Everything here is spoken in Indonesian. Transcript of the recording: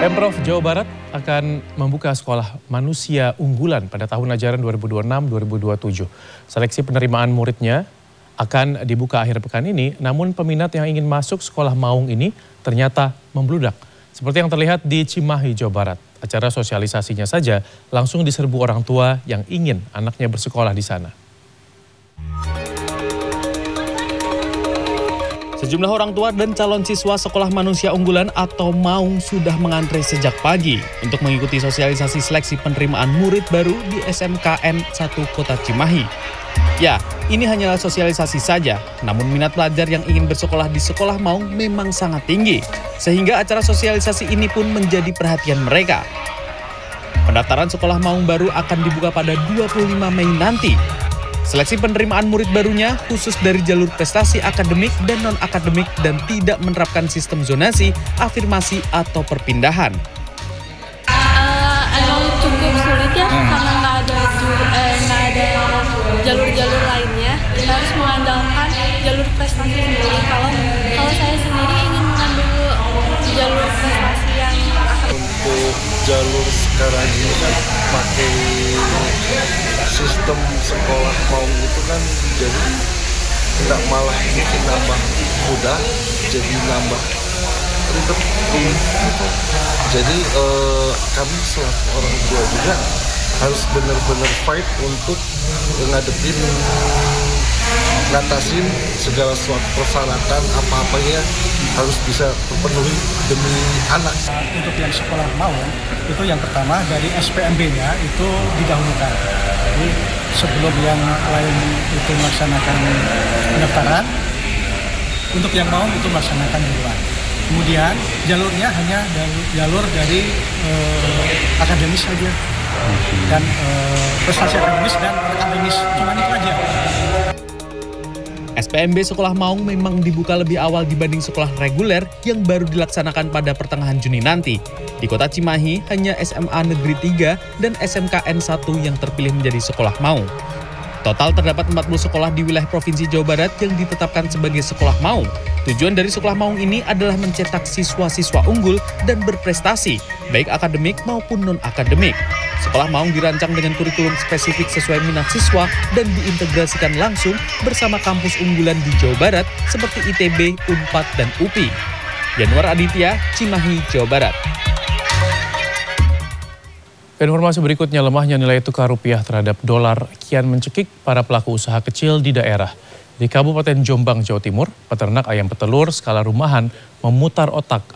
Pemprov Jawa Barat akan membuka sekolah manusia unggulan pada tahun ajaran 2026-2027. Seleksi penerimaan muridnya akan dibuka akhir pekan ini, namun peminat yang ingin masuk sekolah maung ini ternyata membludak. Seperti yang terlihat di Cimahi, Jawa Barat. Acara sosialisasinya saja langsung diserbu orang tua yang ingin anaknya bersekolah di sana. Sejumlah orang tua dan calon siswa sekolah manusia unggulan atau MAUNG sudah mengantre sejak pagi untuk mengikuti sosialisasi seleksi penerimaan murid baru di SMKN 1 Kota Cimahi. Ya, ini hanyalah sosialisasi saja, namun minat pelajar yang ingin bersekolah di sekolah MAUNG memang sangat tinggi, sehingga acara sosialisasi ini pun menjadi perhatian mereka. Pendaftaran sekolah MAUNG baru akan dibuka pada 25 Mei nanti. Seleksi penerimaan murid barunya khusus dari jalur prestasi akademik dan non-akademik dan tidak menerapkan sistem zonasi, afirmasi, atau perpindahan. Emang cukup sulit ya, karena nggak ada jalur-jalur lainnya. Kita harus mengandalkan jalur prestasi sendiri. Kalau saya sendiri ingin mengambil jalur prestasi yang untuk jalur sekarang ini kan pakai sistem sekolah MAUNG itu kan jadi tidak malah bikin nambah mudah, jadi nambah ribet gitu. Jadi kami selaku orang tua juga harus benar-benar fight untuk ngatasin segala suatu persyaratan apa-apanya harus bisa terpenuhi demi anak. Untuk yang sekolah MAUNG itu yang pertama dari SPMB-nya itu didahulukan. Jadi sebelum yang lain itu melaksanakan pendaftaran, untuk yang MAUNG itu melaksanakan duluan. Kemudian jalurnya hanya jalur dari akademis saja dan prestasi akademis dan akademis, cuma itu aja. SPMB Sekolah MAUNG memang dibuka lebih awal dibanding sekolah reguler yang baru dilaksanakan pada pertengahan Juni nanti. Di Kota Cimahi hanya SMA Negeri 3 dan SMKN 1 yang terpilih menjadi sekolah MAUNG. Total terdapat 40 sekolah di wilayah Provinsi Jawa Barat yang ditetapkan sebagai sekolah MAUNG. Tujuan dari sekolah MAUNG ini adalah mencetak siswa-siswa unggul dan berprestasi, baik akademik maupun non-akademik. Sekolah MAUNG dirancang dengan kurikulum spesifik sesuai minat siswa dan diintegrasikan langsung bersama kampus unggulan di Jawa Barat seperti ITB, Unpad, dan UPI. Yanuar Aditya, Cimahi, Jawa Barat. Informasi berikutnya, lemahnya nilai tukar rupiah terhadap dolar kian mencekik para pelaku usaha kecil di daerah. Di Kabupaten Jombang, Jawa Timur, peternak ayam petelur skala rumahan memutar otak